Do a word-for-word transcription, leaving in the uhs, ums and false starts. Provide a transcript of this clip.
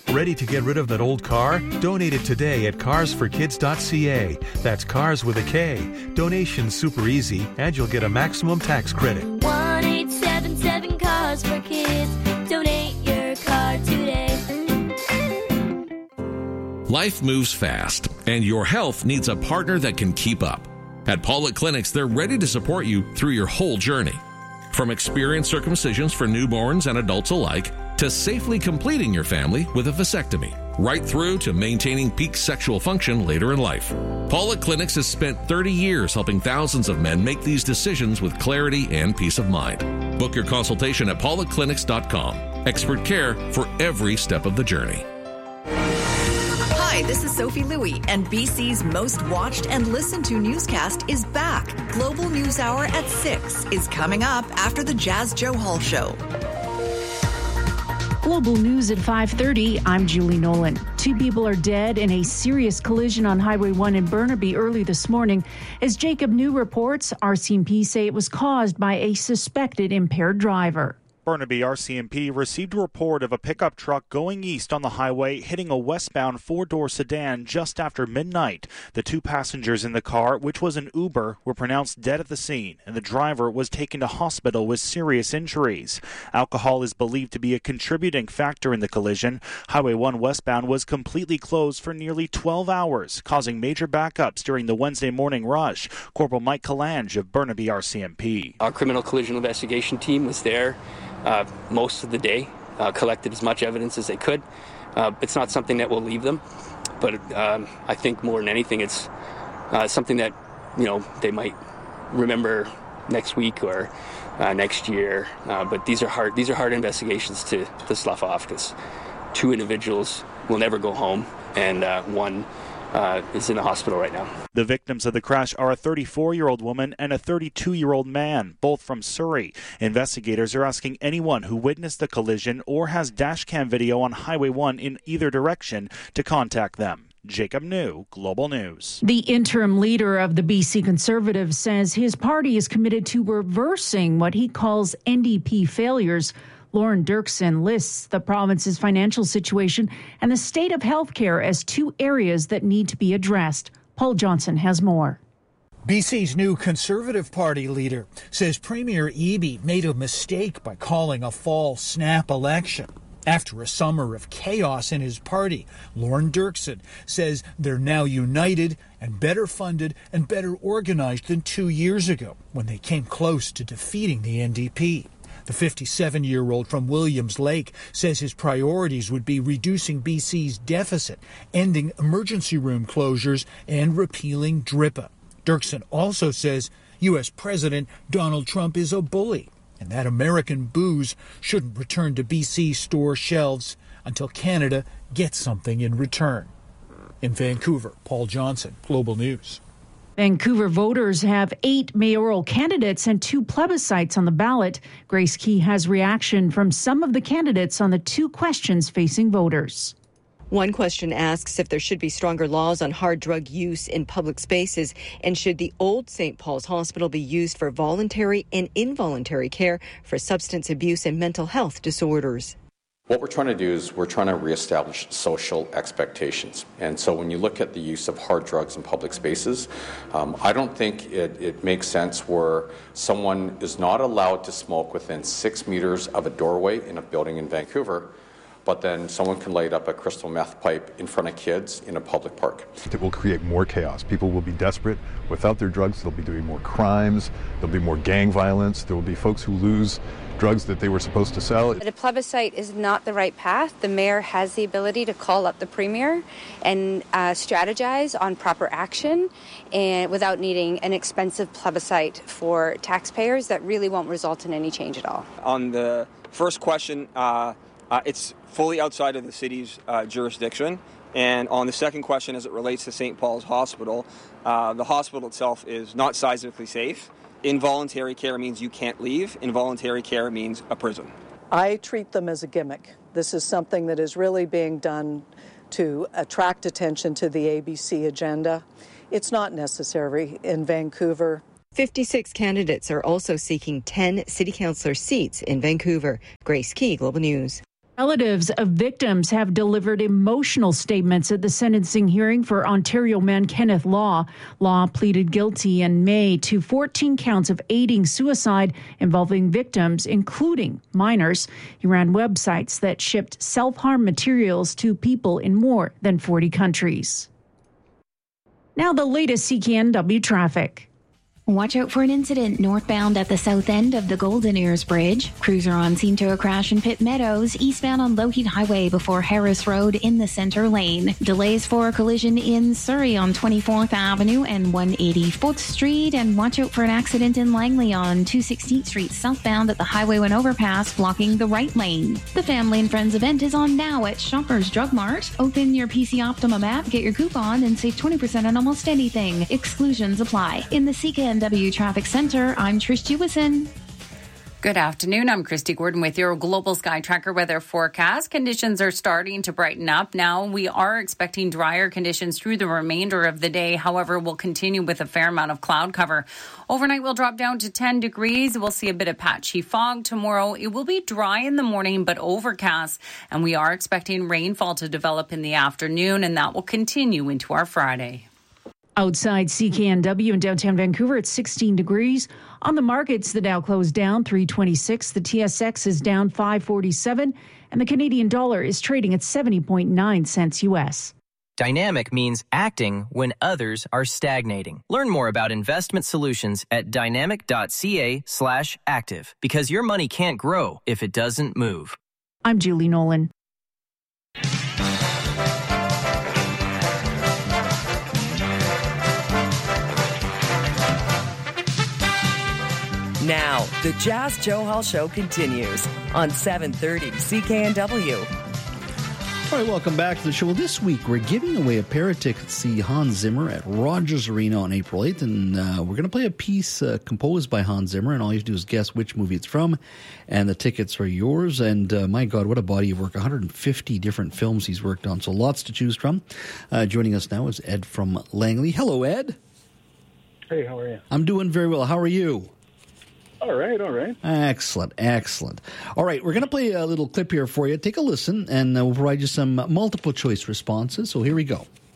Ready to get rid of that old car? Donate it today at cars for kids dot c a. That's cars with a K. Donation's super easy, and you'll get a maximum tax credit. one eight seven seven cars for kids. Donate your car today. Life moves fast, and your health needs a partner that can keep up. At Pollock Clinics, they're ready to support you through your whole journey. From experienced circumcisions for newborns and adults alike, to safely completing your family with a vasectomy, right through to maintaining peak sexual function later in life. Pollock Clinics has spent thirty years helping thousands of men make these decisions with clarity and peace of mind. Book your consultation at pollock clinics dot com. Expert care for every step of the journey. Hi, this is Sophie Louie, and B C's most watched and listened to newscast is back. Global News Hour at six is coming up after the Jazz Joe Hall Show. Global News at five thirty, I'm Julie Nolan. Two people are dead in a serious collision on Highway one in Burnaby early this morning. As Jacob New reports, R C M P say it was caused by a suspected impaired driver. Burnaby R C M P received a report of a pickup truck going east on the highway hitting a westbound four-door sedan just after midnight. The two passengers in the car, which was an Uber, were pronounced dead at the scene, and the driver was taken to hospital with serious injuries. Alcohol is believed to be a contributing factor in the collision. Highway one westbound was completely closed for nearly twelve hours, causing major backups during the Wednesday morning rush. Corporal Mike Kalange of Burnaby R C M P. Our criminal collision investigation team was there Uh, most of the day, uh, collected as much evidence as they could. Uh, it's not something that will leave them, but um, I think more than anything, it's uh, something that, you know, they might remember next week or uh, next year. Uh, but these are hard. These are hard investigations to to slough off, because two individuals will never go home, and uh, one uh, is in the hospital right now. The victims of the crash are a thirty-four-year-old woman and a thirty-two-year-old man, both from Surrey. Investigators are asking anyone who witnessed the collision or has dashcam video on Highway one in either direction to contact them. Jacob New, Global News. The interim leader of the B C Conservatives says his party is committed to reversing what he calls N D P failures. Lauren Dirksen lists the province's financial situation and the state of healthcare as two areas that need to be addressed. Paul Johnson has more. B C's new Conservative Party leader says Premier Eby made a mistake by calling a fall snap election. After a summer of chaos in his party, Lauren Dirksen says they're now united and better funded and better organized than two years ago when they came close to defeating the N D P. The fifty-seven-year-old from Williams Lake says his priorities would be reducing B C's deficit, ending emergency room closures, and repealing DRIPA. Dirksen also says U S President Donald Trump is a bully, and that American booze shouldn't return to B C store shelves until Canada gets something in return. In Vancouver, Paul Johnson, Global News. Vancouver voters have eight mayoral candidates and two plebiscites on the ballot. Grace Key has reaction from some of the candidates on the two questions facing voters. One question asks if there should be stronger laws on hard drug use in public spaces, and should the old Saint Paul's Hospital be used for voluntary and involuntary care for substance abuse and mental health disorders. What we're trying to do is we're trying to reestablish social expectations. And so when you look at the use of hard drugs in public spaces, um, I don't think it, it makes sense where someone is not allowed to smoke within six meters of a doorway in a building in Vancouver, but then someone can light up a crystal meth pipe in front of kids in a public park. It will create more chaos. People will be desperate. Without their drugs, they'll be doing more crimes, there'll be more gang violence, there will be folks who lose drugs that they were supposed to sell. But a plebiscite is not the right path. The mayor has the ability to call up the premier and uh, strategize on proper action, and without needing an expensive plebiscite for taxpayers that really won't result in any change at all. On the first question, uh, uh, it's fully outside of the city's uh, jurisdiction. And on the second question, as it relates to Saint Paul's Hospital, uh, the hospital itself is not seismically safe. Involuntary care means you can't leave. Involuntary care means a prison. I treat them as a gimmick. This is something that is really being done to attract attention to the A B C agenda. It's not necessary in Vancouver. fifty-six candidates are also seeking ten city councillor seats in Vancouver. Grace Key, Global News. Relatives of victims have delivered emotional statements at the sentencing hearing for Ontario man Kenneth Law. Law pleaded guilty in May to fourteen counts of aiding suicide involving victims, including minors. He ran websites that shipped self-harm materials to people in more than forty countries. Now the latest C K N W traffic. Watch out for an incident northbound at the south end of the Golden Ears Bridge. Crews are on scene to a crash in Pitt Meadows, eastbound on Lougheed Highway before Harris Road in the center lane. Delays for a collision in Surrey on twenty-fourth Avenue and one hundred eighty-fourth Street. And watch out for an accident in Langley on two hundred sixteenth Street southbound at the Highway one overpass, blocking the right lane. The Family and Friends event is on now at Shoppers Drug Mart. Open your P C Optimum app, get your coupon, and save twenty percent on almost anything. Exclusions apply. In the C K N W Traffic Center, I'm Trish Jewison. Good afternoon. I'm Christy Gordon with your Global Sky Tracker weather forecast. Conditions are starting to brighten up. Now we are expecting drier conditions through the remainder of the day. However, we'll continue with a fair amount of cloud cover. Overnight, we'll drop down to ten degrees. We'll see a bit of patchy fog tomorrow. It will be dry in the morning, but overcast. And we are expecting rainfall to develop in the afternoon, and that will continue into our Friday. Outside C K N W in downtown Vancouver, it's sixteen degrees. On the markets, the Dow closed down three twenty-six. The T S X is down five forty-seven. And the Canadian dollar is trading at seventy point nine cents U S. Dynamic means acting when others are stagnating. Learn more about investment solutions at dynamic.ca slash active, because your money can't grow if it doesn't move. I'm Julie Nolan. Now, the Jazz Joe Hall Show continues on seven thirty C K N W. All right, welcome back to the show. This week, we're giving away a pair of tickets to see Hans Zimmer at Rogers Arena on April eighth, and uh, we're going to play a piece uh, composed by Hans Zimmer, and all you have to do is guess which movie it's from, and the tickets are yours. And uh, my God, what a body of work. one hundred fifty different films he's worked on, so lots to choose from. Uh, joining us now is Ed from Langley. Hello, Ed. Hey, how are you? I'm doing very well. How are you? All right, all right. Excellent, excellent. All right, we're going to play a little clip here for you. Take a listen, and uh, we'll provide you some multiple choice responses. So here we go.